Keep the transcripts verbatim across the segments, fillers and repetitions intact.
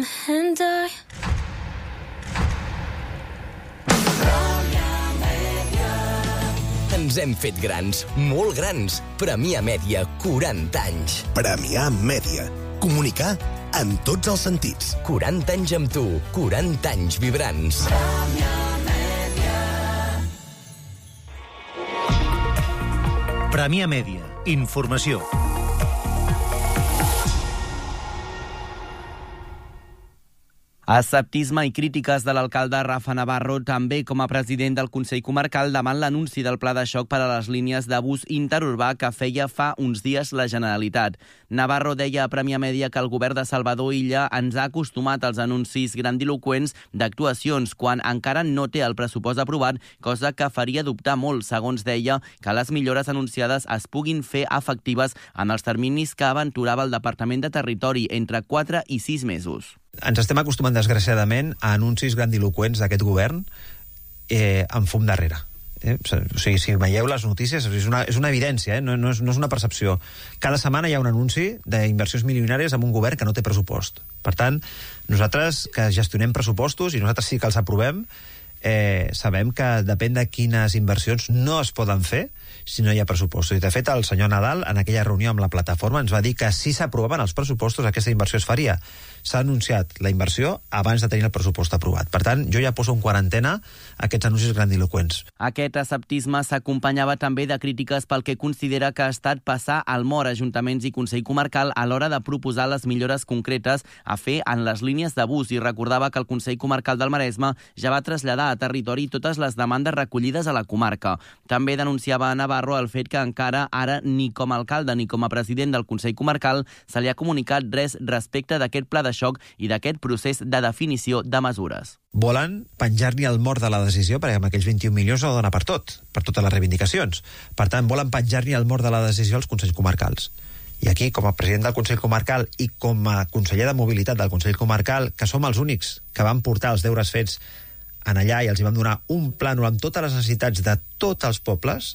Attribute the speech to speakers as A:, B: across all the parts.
A: and I...
B: Ens hem fet grans, molt grans. Premià Mèdia, quaranta anys.
C: Premià Mèdia. Comunicar en tots els sentits.
B: quaranta anys amb tu, quaranta anys vibrants. Premià Mèdia.
D: Premià Mèdia. Informació.
E: Esceptisme i crítiques de l'alcalde Rafa Navarro, també com a president del Consell Comarcal, davant l'anunci del pla de xoc per a les línies de bus interurbà que feia fa uns dies la Generalitat. Navarro deia a Premià Mèdia que el govern de Salvador Illa ens ha acostumat als anuncis grandiloqüents d'actuacions quan encara no té el pressupost aprovat, cosa que faria dubtar molt, segons deia, que les millores anunciades es puguin fer efectives en els terminis que aventurava el Departament de Territori, entre quatre i sis mesos.
F: Ens estem acostumant, desgraciadament, a anuncis grandiloqüents d'aquest govern eh, amb fum darrere. Eh? O sigui, si veieu les notícies, és una, és una evidència, eh? no, no, és, no és una percepció. Cada setmana hi ha un anunci d'inversions milionàries amb un govern que no té pressupost. Per tant, nosaltres que gestionem pressupostos, i nosaltres sí que els aprovem, eh, sabem que depèn de quines inversions no es poden fer si no hi ha pressupostos. I, de fet, el senyor Nadal, en aquella reunió amb la plataforma, ens va dir que si s'aprovaven els pressupostos, aquesta inversió es faria. S'ha anunciat la inversió abans de tenir el pressupost aprovat. Per tant, jo ja poso en quarantena aquests anuncis grandiloqüents.
E: Aquest esceptisme s'acompanyava també de crítiques pel que considera que ha estat passar al mort ajuntaments i Consell Comarcal a l'hora de proposar les millores concretes a fer en les línies de bus, i recordava que el Consell Comarcal del Maresme ja va traslladar a territori totes les demandes recollides a la comarca. També denunciava a Navarro el fet que encara ara ni com a alcalde ni com a president del Consell Comarcal se li ha comunicat res respecte d'aquest pla de xoc i d'aquest procés de definició de mesures.
F: Volen penjar-li el mort de la decisió, perquè amb aquells vint-i-un milions no dona per tot, per totes les reivindicacions. Per tant, volen penjar-li el mort de la decisió als Consells Comarcals. I aquí, com a president del Consell Comarcal i com a conseller de mobilitat del Consell Comarcal, que som els únics que van portar els deures fets en allà i els hi vam donar un plànol amb totes les necessitats de tots els pobles,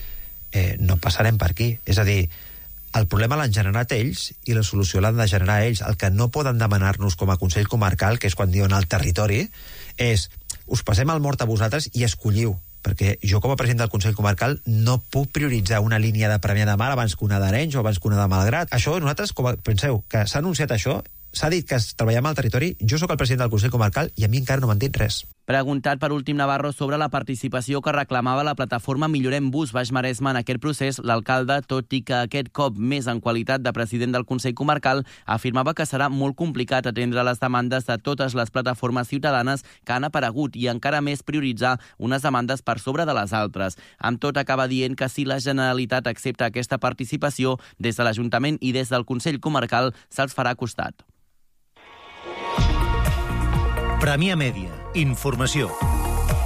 F: eh, no passarem per aquí. És a dir, el problema l'han generat ells i la solució l'han de generar ells. El que no poden demanar-nos com a Consell Comarcal, que és quan diuen al territori, és us passem el mort a vosaltres i escolliu. Perquè jo, com a president del Consell Comarcal, no puc prioritzar una línia de Premià de Mar abans que una d'Arenys o abans que una de Malgrat. Això, nosaltres, com a, penseu, que s'ha anunciat això, s'ha dit que treballem al territori, jo sóc el president del Consell Comarcal i a mi encara no m'han dit res.
E: Preguntat per últim Navarro sobre la participació que reclamava la plataforma Millorem Bus Baix Maresme en aquest procés, l'alcalde, tot i que aquest cop més en qualitat de president del Consell Comarcal, afirmava que serà molt complicat atendre les demandes de totes les plataformes ciutadanes que han aparegut i encara més prioritzar unes demandes per sobre de les altres. Amb tot, acaba dient que si la Generalitat accepta aquesta participació, des de l'Ajuntament i des del Consell Comarcal se'ls farà costat.
D: Premià Mèdia. Informació.